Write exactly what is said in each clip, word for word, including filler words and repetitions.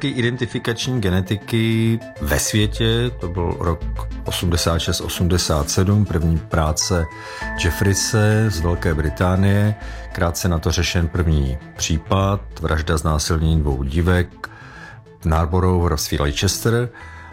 Poznatky identifikační genetiky ve světě, to byl rok osmdesát šest osmdesát sedm, první práce Jeffrise z Velké Británie, krátce na to řešen první případ, vražda znásilnění dvou dívek v Narborough v Leicester.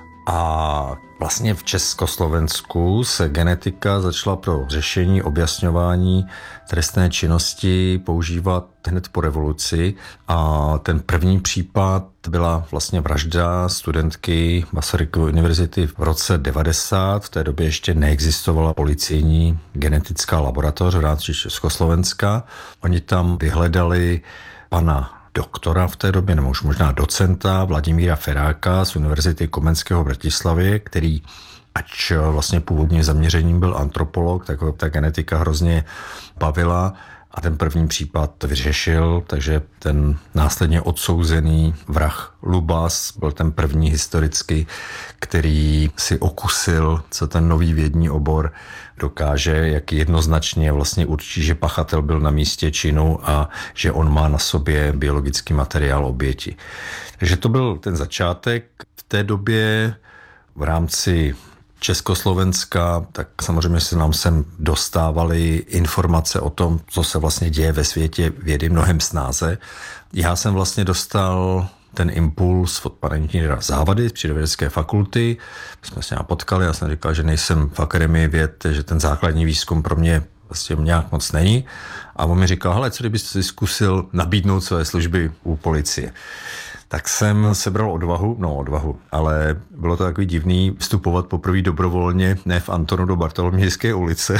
A vlastně v Československu se genetika začala pro řešení, objasňování trestné činnosti používat hned po revoluci a ten první případ byla vlastně vražda studentky Masarykovy univerzity v roce devadesát. V té době ještě neexistovala policejní genetická laboratoř v rámci Československa. Oni tam vyhledali pana doktora v té době, nebo už možná docenta Vladimíra Feráka z Univerzity Komenského v Bratislavě, který, ač vlastně původně zaměřením byl antropolog, tak ho ta genetika hrozně bavila a ten první případ vyřešil, takže ten následně odsouzený vrah Lubas byl ten první historicky, který si okusil, co ten nový vědní obor dokáže, jak jednoznačně vlastně určí, že pachatel byl na místě činu a že on má na sobě biologický materiál oběti. Takže to byl ten začátek. V té době v rámci Československa, tak samozřejmě se nám sem dostávaly informace o tom, co se vlastně děje ve světě vědy mnohem snáze. Já jsem vlastně dostal ten impuls od pana inženýra Závady z Přírodovědecké fakulty. My jsme se nějak potkali, já jsem říkal, že nejsem v akademii věd, že ten základní výzkum pro mě vlastně nějak moc není. A on mi říkal, hele, co kdybyste si zkusil nabídnout své služby u policie. Tak jsem sebral odvahu, no odvahu, ale bylo to takový divný vstupovat poprvé dobrovolně, ne v Antonu do Bartolomějské ulice.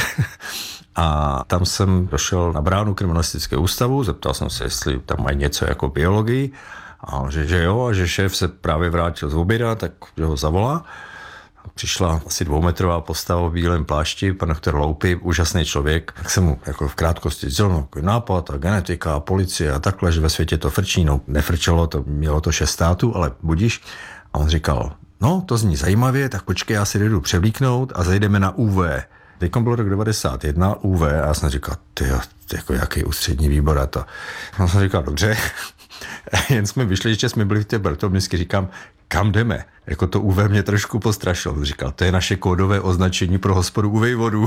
A tam jsem došel na bránu kriminalistického ústavu, zeptal jsem se, jestli tam mají něco jako biologii. A že, že jo, a že šéf se právě vrátil z oběda, tak že ho zavolá. Přišla asi dvoumetrová postava v bílém plášti, pan doktor Loupy, úžasný člověk. Tak jsem mu jako v krátkosti sdělil nápad a genetika a policie a takhle, že ve světě to frčí. No, nefrčelo, to mělo to šest států, ale budiš. A on říkal, no, to zní zajímavě, tak počkej, já si jdu převlíknout a zajdeme na U V. Teď byl rok devadesát jedna, U V, a já jsem říkal, tyjo, jako jaký ústřední výbor a to. A jsem říkal, dobře. Jen jsme vyšli, že jsme byli v té Bartolomějské, říkám, kam jdeme? Jako to U V mě trošku postrašilo. Říkal, to je naše kódové označení pro hospodu U V vodu.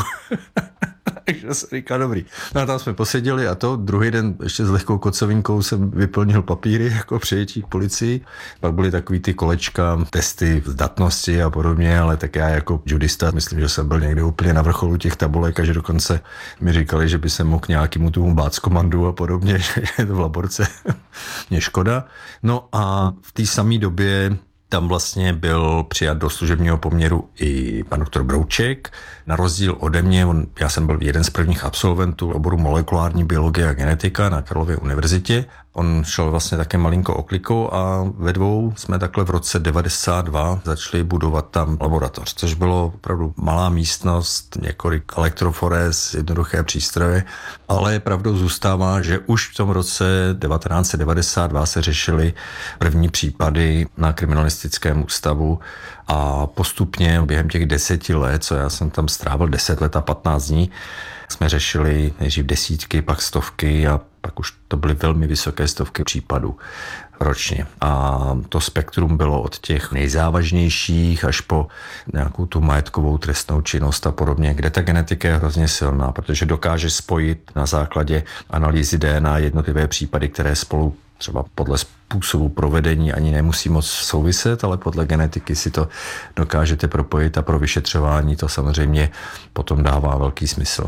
Takže jsem říkal, dobrý. No a tam jsme poseděli a to druhý den ještě s lehkou kocovinkou jsem vyplnil papíry jako přijetí k policii. Pak byly takový ty kolečka, testy zdatnosti a podobně, ale tak já jako judista myslím, že jsem byl někde úplně na vrcholu těch tabulek a že dokonce mi říkali, že by se mohl k nějakému tomu báckomandu a podobně, že je to v laborce mě škoda. No a v té samé době tam vlastně byl přijat do služebního poměru i pan doktor Brouček. Na rozdíl ode mě, on, já jsem byl jeden z prvních absolventů oboru molekulární biologie a genetika na Karlově univerzitě. On šel vlastně také malinko oklikou a ve dvou jsme takhle v roce devadesát dva začali budovat tam laboratoř, což bylo opravdu malá místnost, několik elektroforés, jednoduché přístroje, ale pravdou zůstává, že už v tom roce devatenáct set devadesát dva se řešily první případy na kriminalistickém ústavu a postupně během těch deseti let, co já jsem tam strávil deset let a patnáct dní, jsme řešili nejdřív desítky, pak stovky a pak už to byly velmi vysoké stovky případů ročně. A to spektrum bylo od těch nejzávažnějších až po nějakou tu majetkovou trestnou činnost a podobně, kde ta genetika je hrozně silná, protože dokáže spojit na základě analýzy D N A jednotlivé případy, které spolu třeba podle způsobu provedení ani nemusí moc souviset, ale podle genetiky si to dokážete propojit a pro vyšetřování to samozřejmě potom dává velký smysl.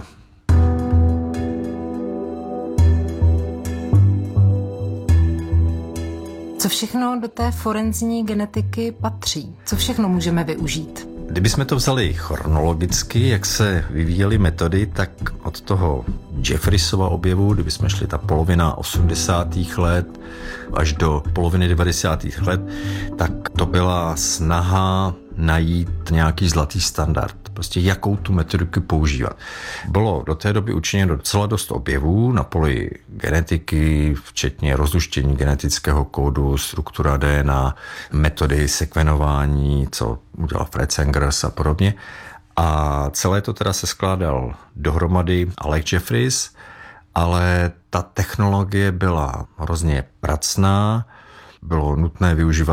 Co všechno do té forenzní genetiky patří? Co všechno můžeme využít? Kdybychom to vzali chronologicky, jak se vyvíjely metody, tak od toho Jeffrisova objevu, kdybychom šli ta polovina osmdesátých let až do poloviny devadesátých let, tak to byla snaha najít nějaký zlatý standard. Prostě jakou tu metodiku používat. Bylo do té doby učiněno docela dost objevů na poli genetiky, včetně rozluštění genetického kódu, struktura D N A, metody sekvenování, co udělal Fred Sengers a podobně. A celé to teda se skládal dohromady Alec Jeffreys, ale ta technologie byla hrozně pracná, bylo nutné využívat